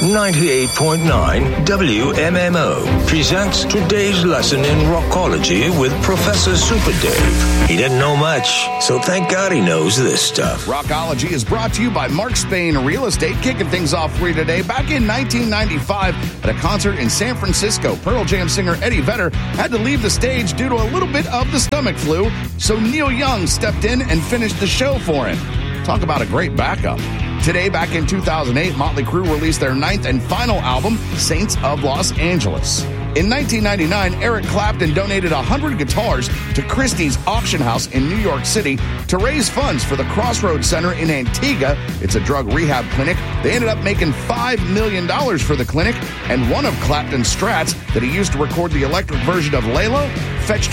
98.9 WMMO presents today's lesson in rockology with Professor Super Dave. He didn't know much, so thank God he knows this stuff. Rockology is brought to you by Mark Spain Real Estate, kicking things off for you today. Back in 1995, at a concert in San Francisco, Pearl Jam singer Eddie Vedder had to leave the stage due to a little bit of the stomach flu, so Neil Young stepped in and finished the show for him. Talk about a great backup. Today, back in 2008, Motley Crue released their 9th and final album, Saints of Los Angeles. In 1999, Eric Clapton donated 100 guitars to Christie's Auction House in New York City to raise funds for the Crossroads Center in Antigua. It's a drug rehab clinic. They ended up making $5 million for the clinic, and one of Clapton's Strats that he used to record the electric version of Layla fetched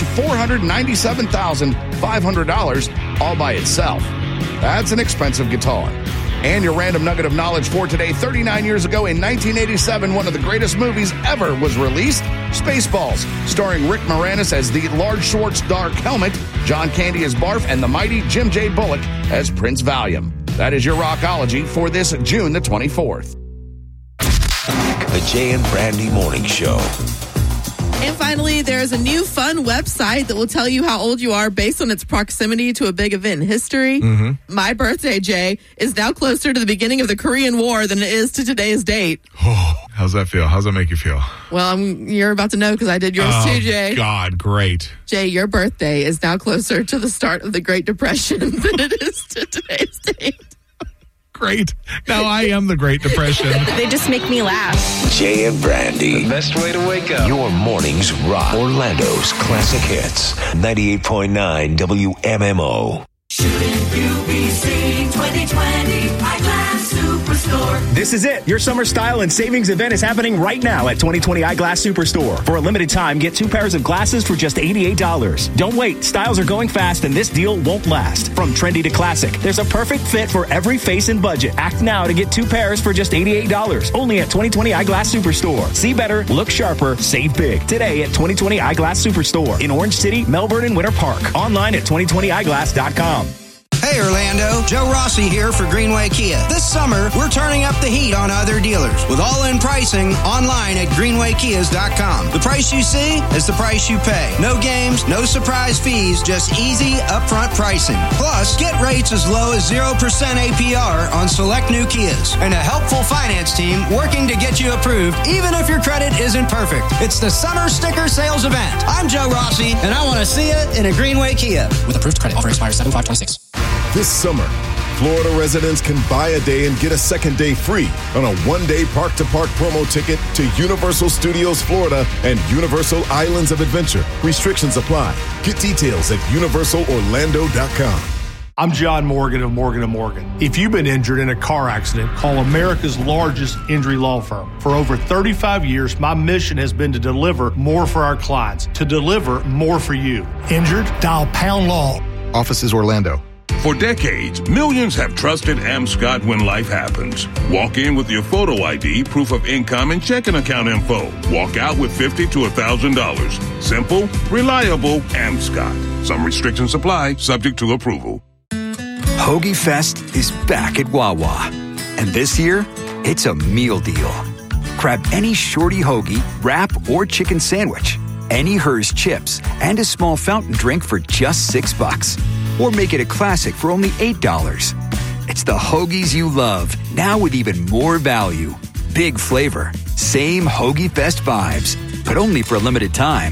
$497,500 all by itself. That's an expensive guitar. And your random nugget of knowledge for today. 39 years ago in 1987, one of the greatest movies ever was released, Spaceballs, starring Rick Moranis as the Large Schwartz Dark Helmet, John Candy as Barf, and the mighty Jim J. Bullock as Prince Valium. That is your Rockology for this June the 24th. The Jay and Brandy Morning Show. And finally, there's a new fun website that will tell you how old you are based on its proximity to a big event in history. Mm-hmm. My birthday, Jay, is now closer to the beginning of the Korean War than it is to today's date. Oh, how's that feel? How's that make you feel? Well, you're about to know because I did yours too, Jay. God, great. Jay, your birthday is now closer to the start of the Great Depression than it is to today's date. Great. Now I am the Great Depression. They just make me laugh. Jay and Brandy. The best way to wake up. Your mornings rock. Orlando's classic hits. 98.9 WMMO. Shouldn't you be seeing 2020 Eyeglass Superstore? This is it. Your summer style and savings event is happening right now at 2020 Eyeglass Superstore. For a limited time, get 2 pairs of glasses for just $88. Don't wait. Styles are going fast and this deal won't last. From trendy to classic, there's a perfect fit for every face and budget. Act now to get 2 pairs for just $88. Only at 2020 Eyeglass Superstore. See better, look sharper, save big. Today at 2020 Eyeglass Superstore in Orange City, Melbourne, and Winter Park. Online at 2020eyeglass.com. Hey Orlando, Joe Rossi here for Greenway Kia. This summer, we're turning up the heat on other dealers with all-in pricing online at greenwaykias.com. The price you see is the price you pay. No games, no surprise fees, just easy upfront pricing. Plus, get rates as low as 0% APR on select new Kias and a helpful finance team working to get you approved even if your credit isn't perfect. It's the Summer Sticker Sales Event. I'm Joe Rossi, and I want to see you in a Greenway Kia. With approved credit, offer expires 7/5/26. This summer, Florida residents can buy a day and get a second day free on a one-day park-to-park promo ticket to Universal Studios Florida and Universal Islands of Adventure. Restrictions apply. Get details at universalorlando.com. I'm John Morgan of Morgan & Morgan. If you've been injured in a car accident, call America's largest injury law firm. For over 35 years, my mission has been to deliver more for our clients, to deliver more for you. Injured? Dial Pound Law. Offices Orlando. For decades, millions have trusted AmScott when life happens. Walk in with your photo ID, proof of income, and checking account info. Walk out with $50 to $1,000. Simple, reliable, AmScott. Some restrictions apply, subject to approval. Hoagie Fest is back at Wawa. And this year, it's a meal deal. Grab any shorty hoagie, wrap, or chicken sandwich, any Hers chips, and a small fountain drink for just $6. Or make it a classic for only $8. It's the hoagies you love, now with even more value. Big flavor, same Hoagie Fest vibes, but only for a limited time.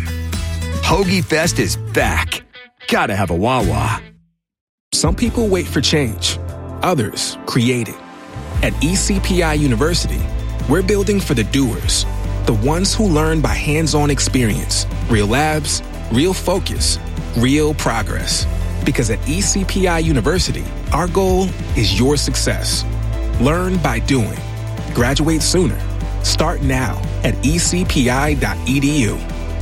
Hoagie Fest is back. Gotta have a Wawa. Some people wait for change. Others create it. At ECPI University, we're building for the doers, the ones who learn by hands-on experience, real labs, real focus, real progress. Because at ECPI University, our goal is your success. Learn by doing. Graduate sooner. Start now at ecpi.edu.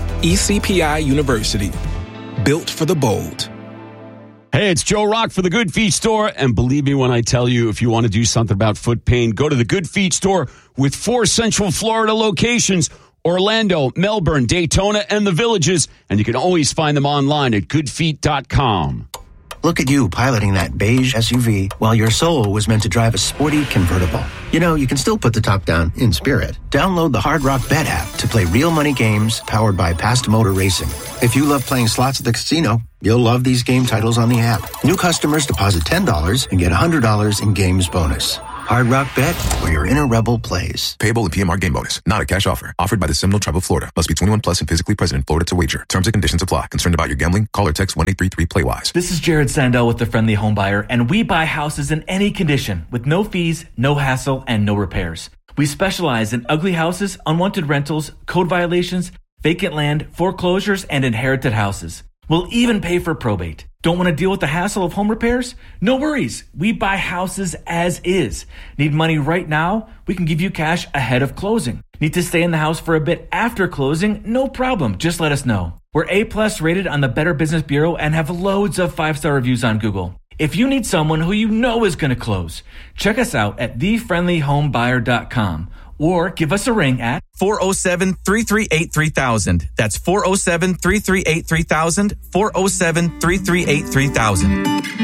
ECPI University. Built for the bold. Hey, it's Joe Rock for the Good Feet Store. And believe me when I tell you, if you want to do something about foot pain, go to the Good Feet Store with 4 Central Florida locations. Orlando, Melbourne, Daytona, and the Villages. And you can always find them online at goodfeet.com. Look at you piloting that beige SUV while your soul was meant to drive a sporty convertible. You know, you can still put the top down in spirit. Download the Hard Rock Bet app to play real money games powered by Past Motor Racing. If you love playing slots at the casino, you'll love these game titles on the app. New customers deposit $10 and get $100 in games bonus. Hard Rock Bet, where your inner rebel plays. Payable in PMR game bonus. Not a cash offer. Offered by the Seminole Tribe of Florida. Must be 21 plus and physically present in Florida to wager. Terms and conditions apply. Concerned about your gambling? Call or text 1-833-PLAY-WISE. This is Jared Sandell with the Friendly Home Buyer, and we buy houses in any condition with no fees, no hassle, and no repairs. We specialize in ugly houses, unwanted rentals, code violations, vacant land, foreclosures, and inherited houses. We'll even pay for probate. Don't want to deal with the hassle of home repairs? No worries. We buy houses as is. Need money right now? We can give you cash ahead of closing. Need to stay in the house for a bit after closing? No problem. Just let us know. We're A+ rated on the Better Business Bureau and have loads of 5-star reviews on Google. If you need someone who you know is going to close, check us out at thefriendlyhomebuyer.com or give us a ring at 407-338-3000. That's 407-338-3000, 407-338-3000.